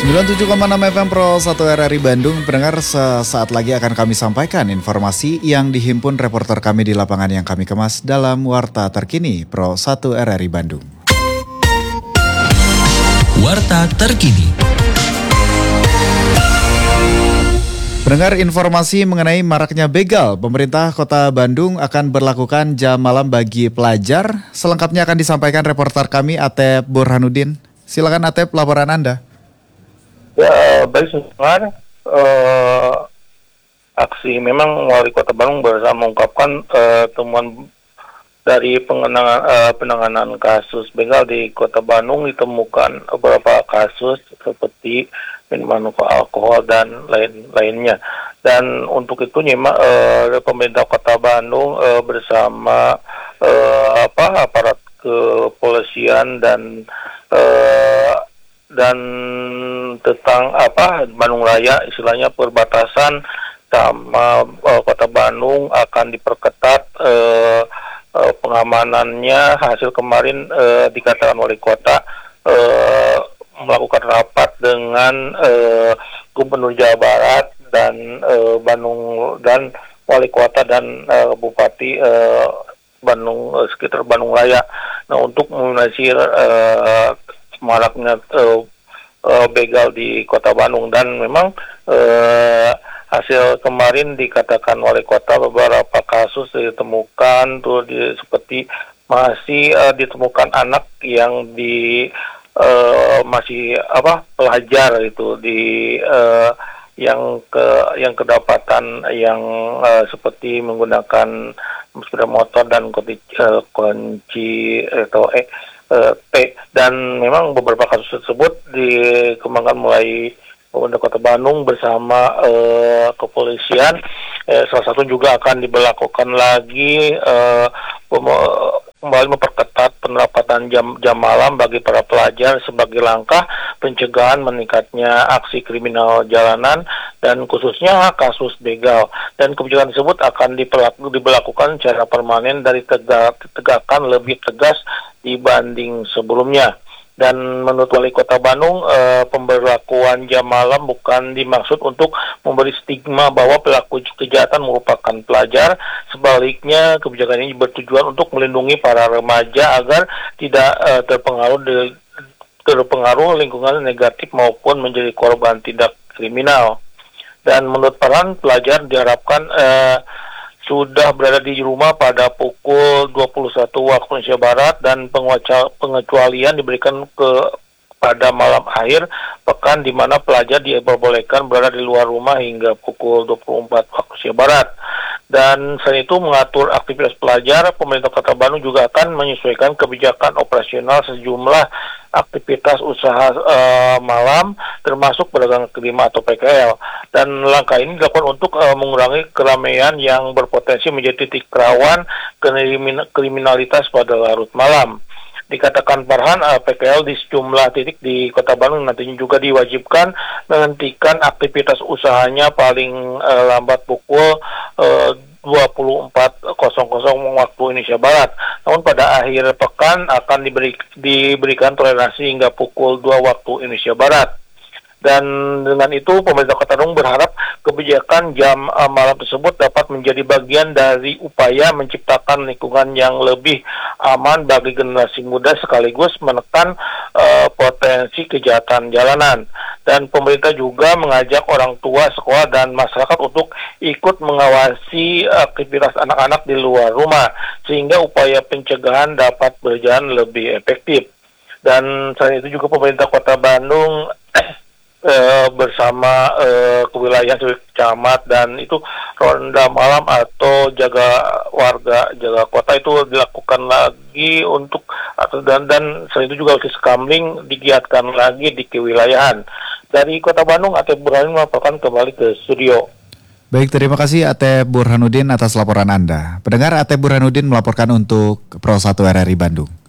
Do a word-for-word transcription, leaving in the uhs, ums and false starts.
sembilan puluh tujuh koma enam F M Pro satu R R I Bandung. Pendengar, sesaat lagi akan kami sampaikan informasi yang dihimpun reporter kami di lapangan yang kami kemas dalam Warta Terkini Pro satu R R I Bandung. Warta Terkini. Pendengar, informasi mengenai maraknya begal, pemerintah Kota Bandung akan berlakukan jam malam bagi pelajar. Selengkapnya akan disampaikan reporter kami Atep Burhanuddin. Silakan Atep, laporan Anda. Ya, baik sebenarnya uh, aksi memang Wali Kota Bandung bersama mengungkapkan uh, temuan dari pengenangan, uh, penanganan kasus begal di Kota Bandung. Ditemukan beberapa kasus seperti minuman alkohol dan lain-lainnya. Dan untuk itu nyema, uh, pemerintah Kota Bandung uh, bersama uh, apa aparat kepolisian dan uh, dan tentang apa Bandung Raya, istilahnya perbatasan sama uh, Kota Bandung akan diperketat uh, uh, pengamanannya. Hasil kemarin uh, dikatakan Wali Kota uh, melakukan rapat dengan uh, Gubernur Jawa Barat dan uh, Bandung dan Wali Kota dan uh, Bupati uh, Bandung uh, sekitar Bandung Raya. Nah, untuk meminimalisir uh, maraknya uh, uh, begal di Kota Bandung. Dan memang uh, hasil kemarin dikatakan Wali Kota beberapa kasus ditemukan tuh di, seperti masih uh, ditemukan anak yang di uh, masih apa pelajar itu di uh, yang ke yang kedapatan yang uh, seperti menggunakan sepeda motor dan kunci, uh, kunci atau eh, P. Dan memang beberapa kasus tersebut dikembangkan mulai pemerintah Kota Bandung bersama uh, kepolisian. Eh, salah satu juga akan diberlakukan lagi uh, kembali memperketat penerapan jam jam malam bagi para pelajar sebagai langkah pencegahan meningkatnya aksi kriminal jalanan dan khususnya kasus begal. Dan kebijakan tersebut akan diberlakukan secara permanen dari tegak, tegakan lebih tegas dibanding sebelumnya. Dan menurut Wali Kota Bandung, eh, pemberlakuan jam malam bukan dimaksud untuk memberi stigma bahwa pelaku kejahatan merupakan pelajar. Sebaliknya, kebijakan ini bertujuan untuk melindungi para remaja agar tidak eh, terpengaruh de, terpengaruh lingkungan negatif maupun menjadi korban tindak kriminal. Dan menurut peran pelajar diharapkan eh, sudah berada di rumah pada pukul dua puluh satu waktu Indonesia Barat, dan pengecualian diberikan ke pada malam akhir pekan di mana pelajar diperbolehkan berada di luar rumah hingga pukul dua puluh empat waktu Indonesia Barat. Dan selain itu mengatur aktivitas pelajar, pemerintah Kota Bandung juga akan menyesuaikan kebijakan operasional sejumlah aktivitas usaha uh, malam termasuk pedagang kaki lima atau P K L. Dan langkah ini dilakukan untuk uh, mengurangi keramaian yang berpotensi menjadi titik rawan kriminalitas pada larut malam. Dikatakan Farhan, uh, P K L di sejumlah titik di Kota Bandung nantinya juga diwajibkan menghentikan aktivitas usahanya paling uh, lambat pukul uh, dua puluh empat waktu Indonesia Barat. Namun pada akhir pekan akan diberi, diberikan toleransi hingga pukul dua waktu Indonesia Barat. Dan dengan itu pemerintah Kota Bandung berharap kebijakan jam uh, malam tersebut dapat menjadi bagian dari upaya menciptakan lingkungan yang lebih aman bagi generasi muda sekaligus menekan uh, potensi kejahatan jalanan. Dan pemerintah juga mengajak orang tua, sekolah, dan masyarakat untuk ikut mengawasi aktivitas anak-anak di luar rumah sehingga upaya pencegahan dapat berjalan lebih efektif. Dan selain itu juga pemerintah Kota Bandung Uh, bersama uh, kewilayahan sebagai camat dan itu ronda malam atau jaga warga jaga kota itu dilakukan lagi untuk atau dan dan selain itu juga Kiskamling digiatkan lagi di kewilayahan. Dari Kota Bandung, Atep Burhanuddin melaporkan kembali ke studio. Baik, terima kasih Atep Burhanuddin atas laporan Anda. Pendengar, Atep Burhanuddin melaporkan untuk Pro satu R R I Bandung.